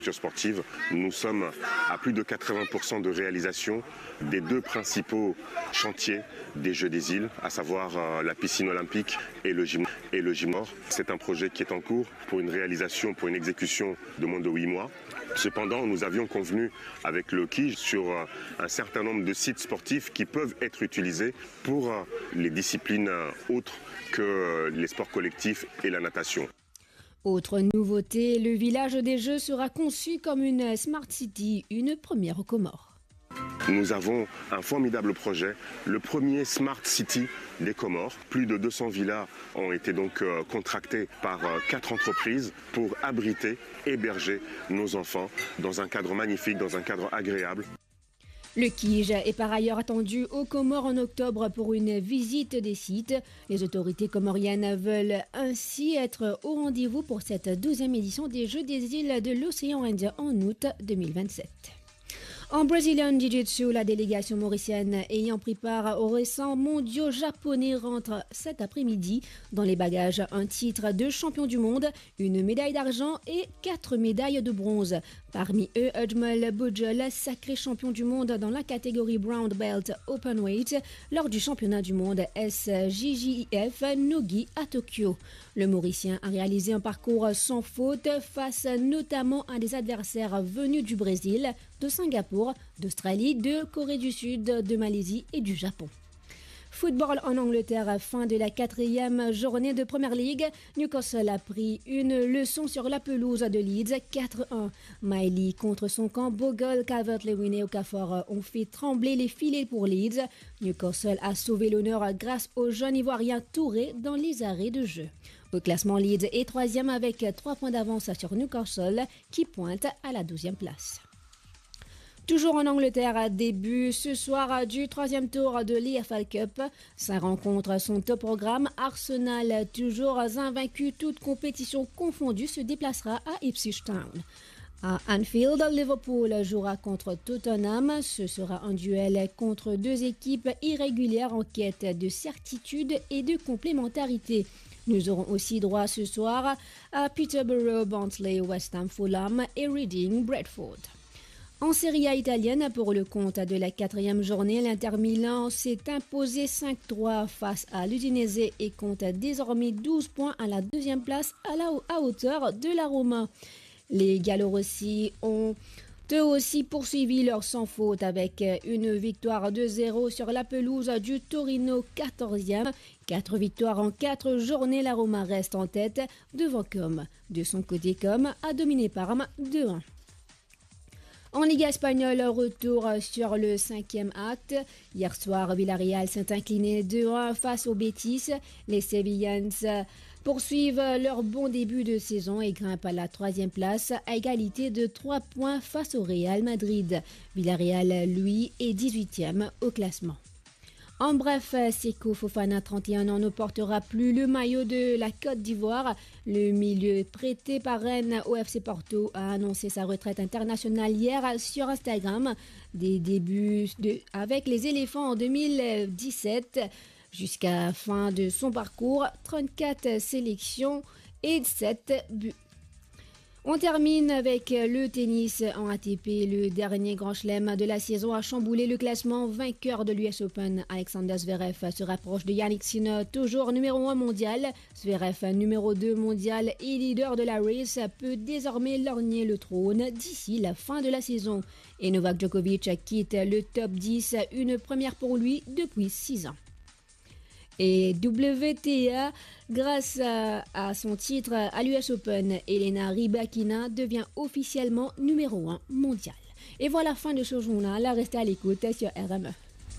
sportive, nous sommes à plus de 80% de réalisation des deux principaux chantiers des Jeux des îles, à savoir la piscine olympique et le gymnore. C'est un projet qui est en cours pour une réalisation, pour une exécution de moins de 8 mois. Cependant, nous avions convenu avec le KIJ sur un certain nombre de sites sportifs qui peuvent être utilisés pour les disciplines autres que les sports collectifs et la natation. Autre nouveauté, le village des Jeux sera conçu comme une Smart City, une première aux Comores. Nous avons un formidable projet, le premier Smart City des Comores. Plus de 200 villas ont été donc contractées par 4 entreprises pour abriter, héberger nos enfants dans un cadre magnifique, dans un cadre agréable. Le KIJ est par ailleurs attendu aux Comores en octobre pour une visite des sites. Les autorités comoriennes veulent ainsi être au rendez-vous pour cette 12e édition des Jeux des îles de l'océan Indien en août 2027. En Brazilian Jiu-Jitsu, la délégation mauricienne ayant pris part aux récents mondiaux japonais rentre cet après-midi dans les bagages un titre de champion du monde, une médaille d'argent et 4 médailles de bronze. Parmi eux, Ujmal Bujal, sacré champion du monde dans la catégorie Brown Belt Openweight lors du championnat du monde SJJIF Nogi à Tokyo. Le Mauricien a réalisé un parcours sans faute face notamment à des adversaires venus du Brésil, de Singapour, d'Australie, de Corée du Sud, de Malaisie et du Japon. Football en Angleterre, fin de la 4e journée de Premier League. Newcastle a pris une leçon sur la pelouse de Leeds, 4-1. Miley contre son camp, Bogle, Calvert-Lewin et Okafor ont fait trembler les filets pour Leeds. Newcastle a sauvé l'honneur grâce au jeune Ivoirien Touré dans les arrêts de jeu. Au classement, Leeds est 3e avec 3 points d'avance sur Newcastle qui pointe à la 12e place. Toujours en Angleterre, début ce soir du 3e tour de l'EFL Cup. 5 rencontres sont au programme. Arsenal, toujours invaincu, toute compétition confondue, se déplacera à Ipswich Town. À Anfield, Liverpool jouera contre Tottenham. Ce sera un duel contre deux équipes irrégulières en quête de certitude et de complémentarité. Nous aurons aussi droit ce soir à Peterborough, Barnsley, West Ham, Fulham et Reading, Bradford. En Serie A italienne, pour le compte de la 4e journée, l'Inter Milan s'est imposé 5-3 face à l'Udinese et compte désormais 12 points à la 2e place à hauteur de la Roma. Les Giallorossi ont eux aussi poursuivi leur sans faute avec une victoire 2-0 sur la pelouse du Torino 14e. 4 victoires en 4 journées, la Roma reste en tête devant Comme. De son côté, Comme a dominé Parme 2-1. En Ligue espagnole, retour sur le 5e acte. Hier soir, Villarreal s'est incliné 2-1 face au Betis. Les Sevillans poursuivent leur bon début de saison et grimpent à la 3e place à égalité de 3 points face au Real Madrid. Villarreal, lui, est 18e au classement. En bref, Seko Fofana, 31 ans, ne portera plus le maillot de la Côte d'Ivoire. Le milieu prêté par Rennes au FC Porto a annoncé sa retraite internationale hier sur Instagram. Des débuts avec les éléphants en 2017 jusqu'à la fin de son parcours, 34 sélections et 7 buts. On termine avec le tennis en ATP. Le dernier grand chelem de la saison a chamboulé le classement. Vainqueur de l'US Open, Alexander Zverev se rapproche de Jannik Sinner, toujours numéro 1 mondial. Zverev, numéro 2 mondial et leader de la race, peut désormais lorgner le trône d'ici la fin de la saison. Et Novak Djokovic quitte le top 10, une première pour lui depuis 6 ans. Et WTA, grâce à son titre à l'US Open, Elena Rybakina devient officiellement numéro 1 mondial. Et voilà la fin de ce journal. Restez à l'écoute sur RME.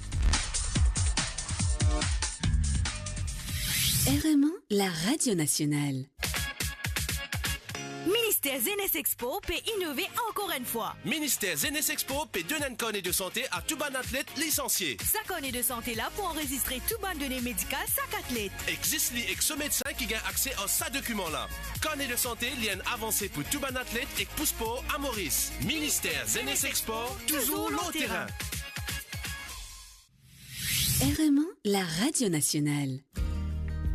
RME, la radio nationale. Ministère Jeunesse Expo peut innover encore une fois. Ministère Jeunesse Expo peut donner un carnet de santé à tout bon athlète licencié. Sa carnet de santé là pour enregistrer tout bon données médicales chaque athlète. Existe les ex-médecins qui gagnent accès à ce document là. Carnet de santé lien avancé pour tout bon athlète et pour sport à Maurice. Ministère Jeunesse Expo, toujours long terrain. RME, la radio nationale.